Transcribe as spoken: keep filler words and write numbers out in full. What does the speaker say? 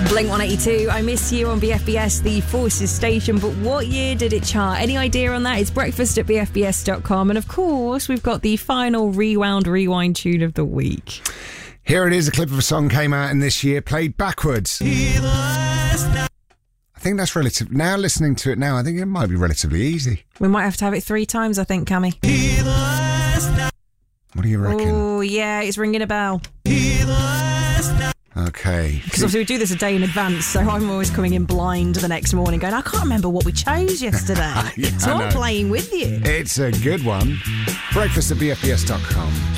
Blink one eighty-two, I Miss You on B F B S, the Forces station. But what year did it chart? Any idea on that? It's breakfast at b f b s dot com. And of course, we've got the final Rewound Rewind tune of the week. Here it is. A clip of a song came out in this year, played backwards. I think that's relative. Now listening to it now, I think it might be relatively easy. We might have to have it three times, I think, Cammy. What do you reckon? Oh, yeah, it's ringing a bell. Okay. Because obviously we do this a day in advance, so I'm always coming in blind the next morning going, I can't remember what we chose yesterday. Yeah, so I I'm know. playing with you. It's a good one. Breakfast at b f b s dot com.